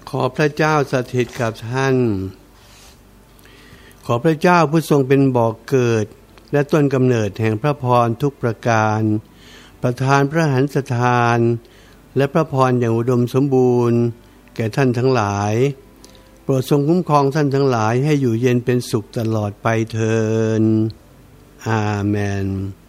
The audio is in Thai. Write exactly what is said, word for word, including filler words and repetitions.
ขอพระเจ้าสถิตกับท่านขอพระเจ้าผู้ทรงเป็นบ่อกเกิดและต้นกำเนิดแห่งพระพรทุกประการประทานพระหันสถานและพระพรอย่างอุดมสมบูรณ์แก่ท่านทั้งหลายโปรดทรงคุ้มครองท่านทั้งหลายให้อยู่เย็นเป็นสุขตลอดไปเทอญอาเมน